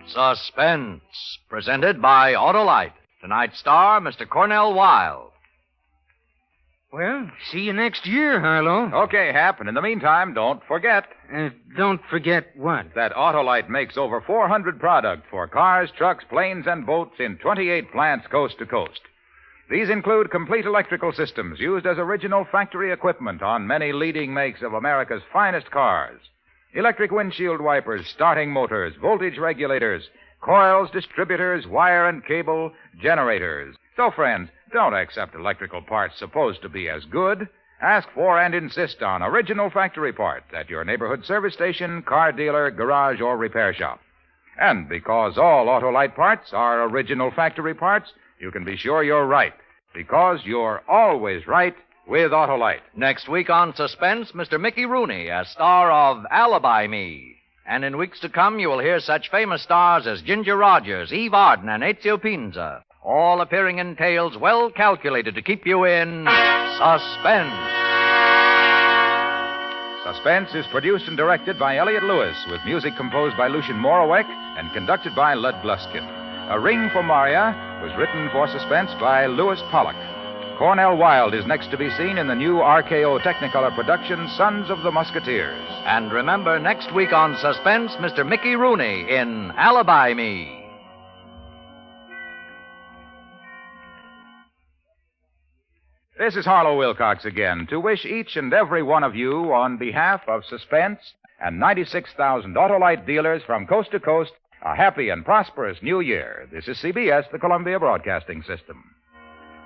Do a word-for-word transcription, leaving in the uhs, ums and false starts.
Suspense, presented by Autolite. Tonight's star, Mister Cornell Wilde. Well, see you next year, Harlow. Okay, Hap, and in the meantime, don't forget... Uh, don't forget what? That Autolite makes over four hundred products for cars, trucks, planes, and boats in twenty-eight plants coast to coast. These include complete electrical systems used as original factory equipment on many leading makes of America's finest cars. Electric windshield wipers, starting motors, voltage regulators, coils, distributors, wire and cable, generators. So, friends, don't accept electrical parts supposed to be as good. Ask for and insist on original factory parts at your neighborhood service station, car dealer, garage, or repair shop. And because all Autolite parts are original factory parts, you can be sure you're right, because you're always right with Autolite. Next week on Suspense, Mister Mickey Rooney, as star of Alibi Me. And in weeks to come, you will hear such famous stars as Ginger Rogers, Eve Arden, and Ezio Pinza, all appearing in tales well calculated to keep you in suspense. Suspense is produced and directed by Elliott Lewis, with music composed by Lucien Moraweck and conducted by Lud Gluskin. A Ring for Maria was written for Suspense by Louis Pollock. Cornell Wilde is next to be seen in the new R K O Technicolor production, Sons of the Musketeers. And remember, next week on Suspense, Mister Mickey Rooney in Alibi Me. This is Harlow Wilcox again to wish each and every one of you, on behalf of Suspense and ninety-six thousand Autolite dealers from coast to coast, a happy and prosperous new year. This is C B S, the Columbia Broadcasting System.